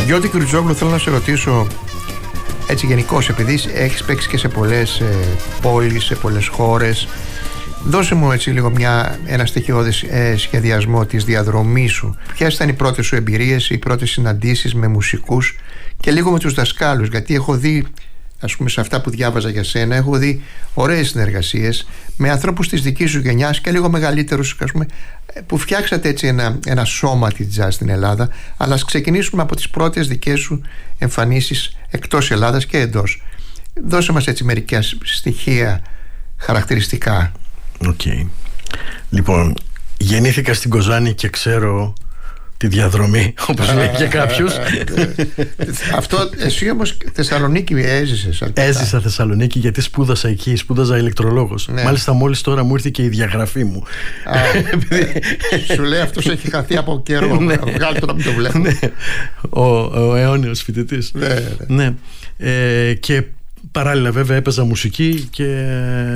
Γιώτη Κρυτζόγλου, θέλω να σε ρωτήσω έτσι γενικώς, επειδή έχεις παίξει και σε πολλές πόλεις, σε πολλές χώρες, δώσε μου έτσι λίγο ένα στοιχειώδη σχεδιασμό της διαδρομής σου. Ποιες ήταν οι πρώτες σου εμπειρίες, οι πρώτες συναντήσεις με μουσικούς και λίγο με τους δασκάλους? Γιατί έχω δει, ας πούμε, σε αυτά που διάβαζα για σένα, έχω δει ωραίες συνεργασίες με ανθρώπους της δικής σου γενιάς και λίγο μεγαλύτερους, ας πούμε, που φτιάξατε έτσι ένα σώμα τη jazz στην Ελλάδα. Αλλά ας ξεκινήσουμε από τις πρώτες δικές σου εμφανίσεις εκτός Ελλάδας και εντός. Δώσε μας έτσι μερικά στοιχεία χαρακτηριστικά. Okay. Λοιπόν, γεννήθηκα στην Κοζάνη και ξέρω τη διαδρομή, όπως λέει και κάποιος. Αυτό, εσύ όμως Θεσσαλονίκη έζησες αρκετά. Έζησα Θεσσαλονίκη γιατί σπούδασα εκεί, σπούδαζα ηλεκτρολόγος. Ναι. Μάλιστα μόλις τώρα μου ήρθε και η διαγραφή μου. Σου λέει αυτός έχει χαθεί από καιρό. Βγάλει το να μην το βλέπω. Ναι. Ο αιώνιος φοιτητής. Ναι. Και παράλληλα βέβαια έπαιζα μουσική και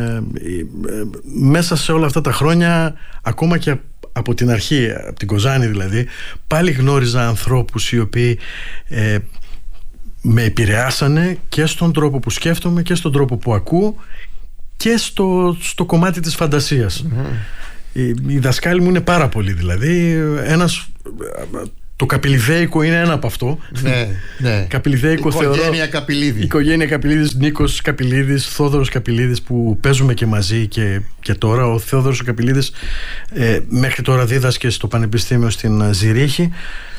μέσα σε όλα αυτά τα χρόνια, ακόμα και από την αρχή, από την Κοζάνη δηλαδή, πάλι γνώριζα ανθρώπους οι οποίοι με επηρεάσανε και στον τρόπο που σκέφτομαι και στον τρόπο που ακούω και στο κομμάτι της φαντασίας. Οι δασκάλοι μου είναι πάρα πολλοί, δηλαδή το Καπηλιδέικο είναι ένα από αυτό. Ναι. Καπηλιδέικο, οικογένεια Καπηλίδη. Οικογένεια Καπηλίδης, Νίκος Καπηλίδης, Θόδωρος Καπηλίδης, που παίζουμε και μαζί και τώρα. Ο Θόδωρος Καπηλίδης μέχρι τώρα δίδασκε στο Πανεπιστήμιο στην Ζηρίχη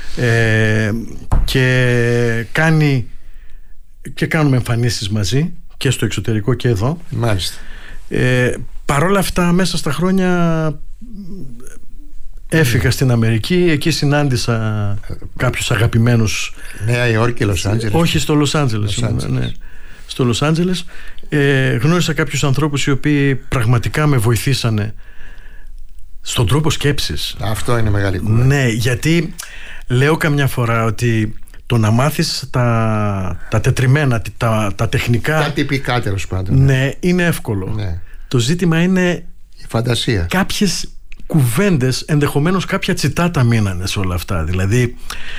και κάνουμε εμφανίσεις μαζί και στο εξωτερικό και εδώ. Μάλιστα. Παρόλα αυτά, μέσα στα χρόνια έφυγα στην Αμερική, εκεί συνάντησα κάποιους αγαπημένους. Νέα Υόρκη, Λος Άντζελες. Όχι, στο Λος Άντζελες. Ναι. Στο Λος Άντζελες γνώρισα κάποιους ανθρώπους οι οποίοι πραγματικά με βοηθήσανε στον τρόπο σκέψης. Αυτό είναι μεγάλη κουβέντα. Ναι, γιατί λέω καμιά φορά ότι το να μάθεις τα τετριμένα, τα τεχνικά, τα τυπικά τέλος πάντων. Ναι, είναι εύκολο. Ναι. Το ζήτημα είναι η φαντασία. Κάποιες κουβέντες, ενδεχομένως κάποια τσιτάτα μείνανε σε όλα αυτά. Δηλαδή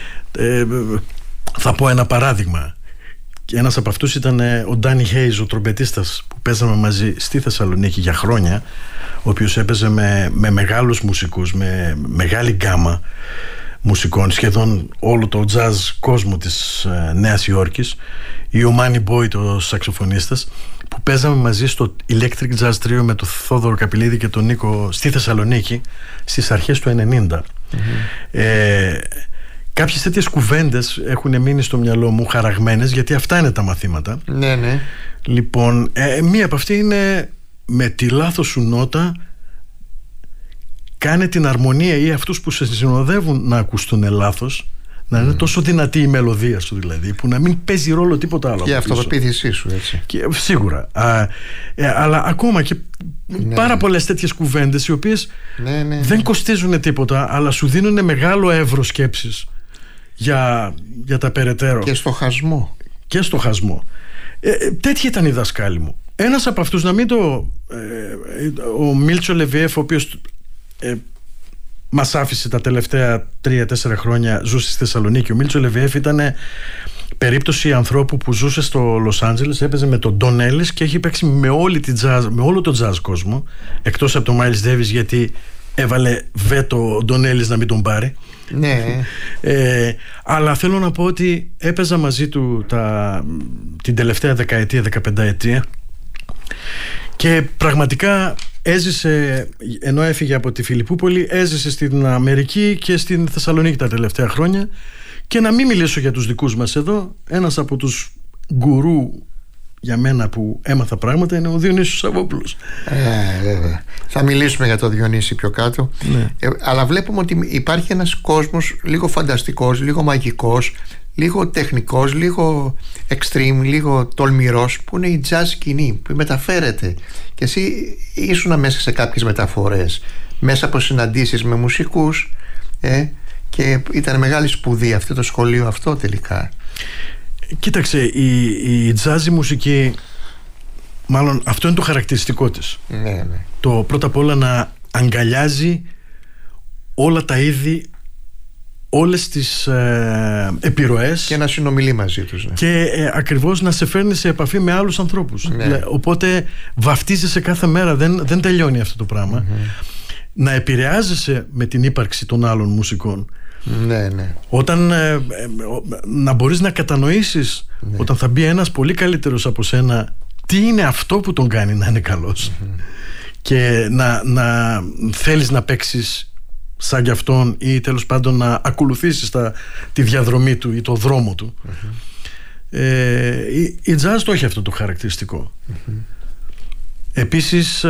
θα πω ένα παράδειγμα. Ένας από αυτούς ήταν ο Ντάνι Χέιζ, ο τρομπετίστας που παίζαμε μαζί στη Θεσσαλονίκη για χρόνια, ο οποίος έπαιζε με μεγάλους μουσικούς, με μεγάλη γκάμα μουσικών, σχεδόν όλο το jazz κόσμο της Νέας Υόρκης, ή ο Μάνι Μπόι, το σαξοφωνίστας, που παίζαμε μαζί στο Electric Jazz Trio με τον Θόδωρο Καπηλίδη και τον Νίκο στη Θεσσαλονίκη στις αρχές του 90. Κάποιες τέτοιες κουβέντες έχουν μείνει στο μυαλό μου χαραγμένες, γιατί αυτά είναι τα μαθήματα. Ναι. Λοιπόν, μία από αυτή είναι με τη λάθος σου νότα κάνε την αρμονία ή αυτούς που σε συνοδεύουν να ακουστούν λάθος, να είναι τόσο δυνατή η μελωδία σου, δηλαδή, που να μην παίζει ρόλο τίποτα άλλο. Και η αυτοπεποίθησή σου, έτσι. Και, σίγουρα. Αλλά ακόμα και πάρα πολλές τέτοιες κουβέντες, οι οποίες δεν κοστίζουν τίποτα, αλλά σου δίνουν μεγάλο εύρος σκέψης για τα περαιτέρω. Και στοχασμό. Τέτοιοι ήταν οι δασκάλοι μου. Ένας από αυτούς, να μην ο Μίλτσο Λεβιέφ, ο οποίος μας άφησε τα τελευταία 3-4 χρόνια, ζούσε στη Θεσσαλονίκη. Ο Μίλτσο Λεβιέφ ήταν περίπτωση ανθρώπου που ζούσε στο Λος Άντζελες, έπαιζε με τον Ντον Έλλης και έχει παίξει με όλο τον jazz κόσμο, εκτός από τον Μάιλς Ντέβις, γιατί έβαλε βέτο ο Ντον Έλλης να μην τον πάρει. Ναι. Αλλά θέλω να πω ότι έπαιζα μαζί του την τελευταία 15ετία και πραγματικά έζησε, ενώ έφυγε από τη Φιλιππούπολη, έζησε στην Αμερική και στην Θεσσαλονίκη τα τελευταία χρόνια. Και να μην μιλήσω για τους δικούς μας εδώ, ένας από τους γκουρού για μένα που έμαθα πράγματα είναι ο Διονύσιος Σαββόπουλος. Βέβαια. Θα μιλήσουμε για το Διονύση πιο κάτω. Ναι. Αλλά βλέπουμε ότι υπάρχει ένας κόσμος λίγο φανταστικός, λίγο μαγικός, λίγο τεχνικός, λίγο extreme, λίγο τολμηρός, που είναι η jazz σκηνή, που μεταφέρεται. Και εσύ ήσουν μέσα σε κάποιες μεταφορές, μέσα από συναντήσεις με μουσικούς, και ήταν μεγάλη σπουδή αυτό το σχολείο αυτό τελικά. Κοίταξε, η jazz μουσική, μάλλον αυτό είναι το χαρακτηριστικό της. Ναι. Το πρώτα απ' όλα να αγκαλιάζει όλα τα είδη όλες τις επιρροές και να συνομιλεί μαζί τους, ναι. Και ακριβώς να σε φέρνει σε επαφή με άλλους ανθρώπους, ναι. Οπότε βαφτίζεσαι κάθε μέρα, δεν τελειώνει αυτό το πράγμα. Να επηρεάζεσαι με την ύπαρξη των άλλων μουσικών. Ναι, ναι. Όταν να μπορείς να κατανοήσεις, ναι, όταν θα μπει ένας πολύ καλύτερος από σένα, τι είναι αυτό που τον κάνει να είναι καλός, και να θέλεις να παίξεις σαν κι αυτόν, ή τέλος πάντων να ακολουθήσεις τη διαδρομή του ή το δρόμο του. Η jazz το έχει αυτό το χαρακτηριστικό. Επίσης,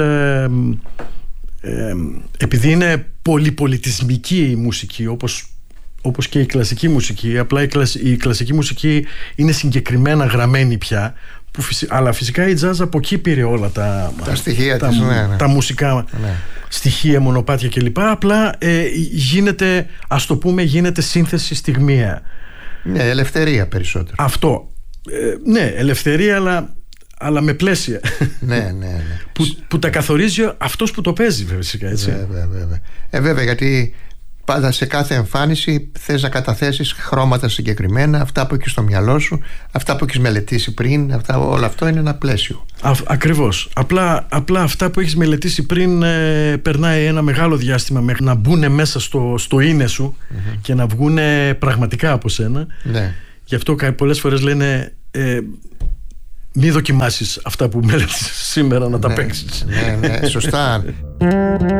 επειδή είναι πολυπολιτισμική η μουσική, όπως και η κλασική μουσική, απλά η κλασική μουσική είναι συγκεκριμένα γραμμένη πια, αλλά φυσικά η jazz από εκεί πήρε όλα τα στοιχεία της, ναι. Τα μουσικά, ναι, στοιχεία, μονοπάτια κλπ. Απλά γίνεται, ας το πούμε, γίνεται σύνθεση στιγμιαία. Ναι, ελευθερία περισσότερο. Αυτό. Ναι, ελευθερία, αλλά με πλαίσια. Ναι. που τα καθορίζει αυτός που το παίζει, φυσικά, έτσι. Βέβαια, γιατί πάντα σε κάθε εμφάνιση θες να καταθέσεις χρώματα συγκεκριμένα, αυτά που έχεις στο μυαλό σου, αυτά που έχεις μελετήσει πριν, όλο αυτό είναι ένα πλαίσιο. Ακριβώς. Απλά αυτά που έχεις μελετήσει πριν περνάει ένα μεγάλο διάστημα μέχρι να μπουν μέσα στο είναι σου, και να βγουν πραγματικά από σένα. Ναι. Γι' αυτό πολλές φορές λένε μη δοκιμάσεις αυτά που μελετήσεις σήμερα να τα παίξεις. Ναι, σωστά.